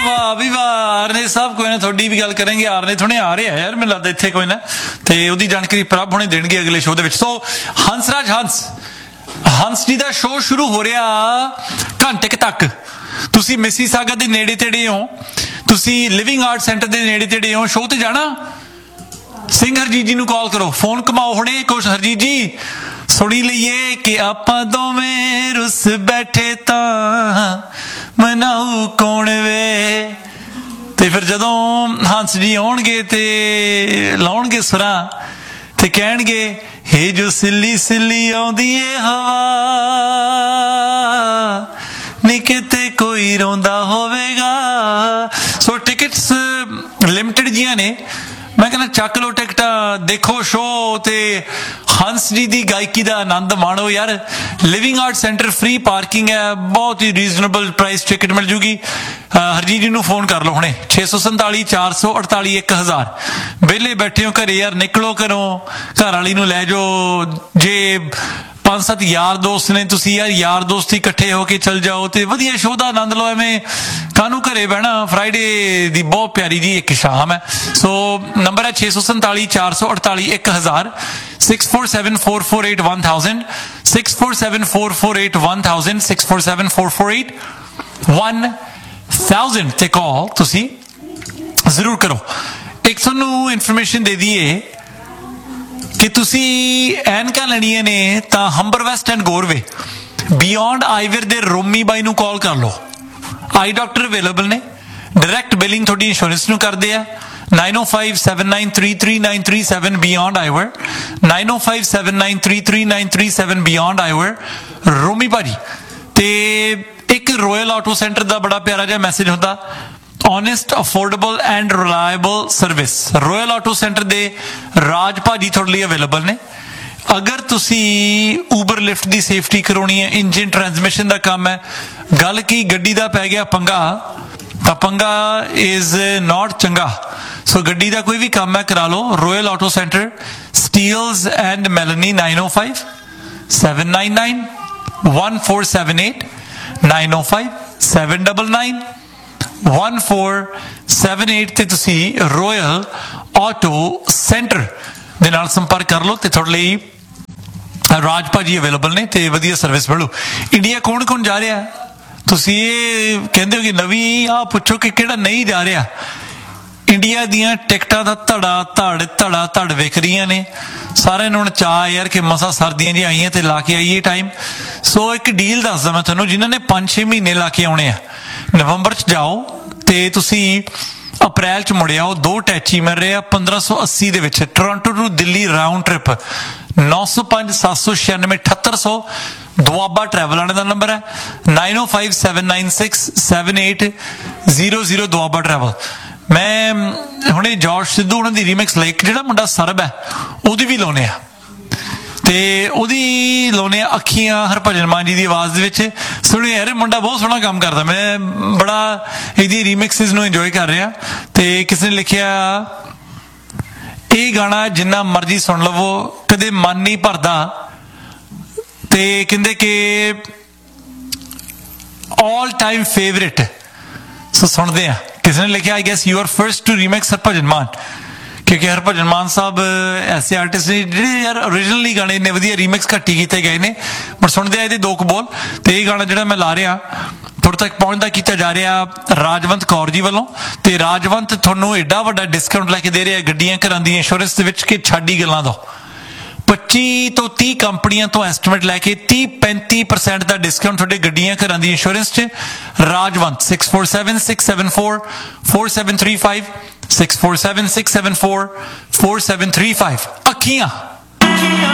वाह भी वाह आरने साहब कोई ना थोड़ी भी गल करेंगे आरने थोड़े आ रहे हैं यार मैं लगता इत्थे कोई ना ते ओदी जानकारी प्रभ होने देणगे अगले शो दे विच सो हंसराज हंस जी दा शो शुरू हो रहा घंटे तक तुसी मिसीसागा दे नेड़े तेड़े हो तुसी लिविंग आर्ट सेंटर दे नेड़े तेड़े हो शो ते जाना सिंह हरजीत जी नूं कॉल करो फोन कमाओ हुणे कुछ हरजीत जी सुनी लीए कि आपां दोवें रुस बैठे तां मनाऊ कौन वे ते फिर जदों हंस जी आउणगे ते लाउणगे सुरां ते कहणगे हे जो सिल्ली सिल्ली आउंदी ए हवा नी किते कोई रोंदा होवेगा सो टिकट्स लिमिटेड जियां ने मैं कहना चक लो टिकटा देखो शो ते हंस जी की गायकी का आनंद माणो यार living art centre free parking है बहुत ही रीजनेबल प्राइस टिकट मिल जूगी हरजीत जी नूं फोन कर लो हुणे 647 448 1000 वेले बैठे हो घरे यार निकलो घरों घर वाली नूं लै जाओ जे 5-7 यार दोस्त ने तुसी यार दोस्त ही इकट्ठे होके चल जाओ ते वधिया शो का आनंद लो एवें कानू घरे बहना फ्राइडे दी बहुत प्यारी जी एक शाम है सो नंबर है 647 448 1000 647 448 1000 647 448 1000 647 448 1000 ते कॉल तुसी जरूर करो एक तुहानू इन्फॉर्मेशन दे दीए कि तुसी ऐनकां लैणियां ने तां हंबर west and Gorve beyond eyewear they Romi by नूं कॉल कर लो आई डॉक्टर अवेलेबल ने डायरैक्ट बिलिंग थोड़ी इंश्योरेंस नूं करदे आ 9057933937 बियॉन्ड आईवेयर 9057933937 बियॉन्ड आईवेयर रोमी भाजी ते एक रॉयल ऑटो सेंटर का बड़ा प्यारा जिहा मैसेज होंदा honest affordable and reliable service royal auto centre दे राज भाजी थोड़े लिए अवेलेबल ने अगर तुसी ऊबर लिफ्ट की सेफ्टी करवानी है इंजन ट्रांसमिशन का काम है गल की गड्डी का पै गया पंगा तो पंगा इज नॉट चंगा सो गड्डी का कोई भी काम है करा लो royal auto centre steels and Melanie 905 799 1478 905 799 1478 ਤੇ ਤੁਸੀਂ ਰੋਇਲ ਆਟੋ ਸੈਂਟਰ ਦੇ ਨਾਲ ਸੰਪਰਕ ਕਰ ਲਓ ਤੇ ਤੁਹਾਡੇ ਲਈ ਰਾਜ ਭਾਜੀ ਅਵੇਲੇਬਲ ਨੇ ਤੇ ਵਧੀਆ ਸਰਵਿਸ ਮਿਲੂ ਇੰਡੀਆ ਕੌਣ ਕੌਣ ਜਾ ਰਿਹਾ ਤੁਸੀਂ ਇਹ ਕਹਿੰਦੇ ਹੋ ਕਿ ਨਵੀਂ ਆ ਪੁੱਛੋ ਕਿ ਕਿਹੜਾ ਨਹੀਂ ਜਾ ਰਿਹਾ ਇੰਡੀਆ ਦੀਆਂ ਟਿਕਟਾਂ ਦਾ ਧੜ ਵਿਕ ਰਹੀਆਂ ਨੇ ਸਾਰਿਆਂ ਨੂੰ ਚਾਹ ਯਾਰ ਕਿ ਮਸਾ ਸਰਦੀਆਂ ਜੀ ਆਈਆਂ ਤੇ ਲਾ ਕੇ ਆਈਏ ਟਾਈਮ ਸੋ ਇੱਕ ਡੀਲ ਦੱਸਦਾ ਮੈਂ ਤੁਹਾਨੂੰ ਜਿਨ੍ਹਾਂ ਨੇ 5-6 ਮਹੀਨੇ ਲਾ ਕੇ ਆਉਣੇ ਆ ਨਵੰਬਰ ਚ ਜਾਓ ਤੇ ਤੁਸੀਂ ਅਪ੍ਰੈਲ ਚ ਮੁੜ ਆਓ 2 ਟੈਚੀ ਮਿਲ ਰਹੇ ਆ 1580 ਦੇ ਵਿੱਚ Toronto to Delhi round trip 905 796 7800 Doaba travel ਵਾਲੇ ਦਾ ਨੰਬਰ ਹੈ 905796 7800 ਦੁਆਬਾ ਟਰੈਵਲ मैं हुणे जॉर्ज सिद्धू उन्हां दी रीमिक्स लाइक जिहड़ा मुंडा सरब है ओहदी भी लाउने आ ते ओहदी लाउने अखियां हरभजन मान जी दी आवाज़ दे विच सुणियो यार मुंडा बहुत सोहना काम करदा मैं बड़ा इहदी रीमिक्सिस नूं इंजॉय कर रहा ते किसी ने लिखिया ਇਹ गाना जिन्ना मर्जी सुन लवो कदे मन नहीं भरदा ते कहंदे कि ऑल टाइम फेवरेट सो सुनदे आ किसी ने लिखा आई gas you are first to remakes Harbhajan मान क्योंकि हरभजन मान साहब ऐसे आर्टिस्ट ने जिहड़े यार ओरिजिनली गाने इन्ने वधिया रीमिक्स घट्टी कीते गए ने पर सुनदे आ इहदे दो कुछ बोल ते इह गाना जिहड़ा मैं ला रहा तुहाडे तक पहुंचदा कीता जा रहा राजवंत कौर जी वालों ते राजवंत तुहानूं एडा वड्डा डिस्काउंट लैके दे रहा गड्डियां घरां दी इंश्योरेंस दे विच कि छाड़ी गल्लां दो 25 ਤੋਂ 30 ਕੰਪਨੀਆਂ ਤੋਂ ਐਸਟੀਮੇਟ ਲੈ ਕੇ 30-35% ਦਾ ਡਿਸਕਾਊਂਟ ਤੁਹਾਡੇ ਗੱਡੀਆਂ ਘਰਾਂ ਦੀ ਇੰਸ਼ੋਰੈਂਸ 'ਚ ਰਾਜਵੰਤ 6476744735 6476744735 ਅੱਖੀਆਂ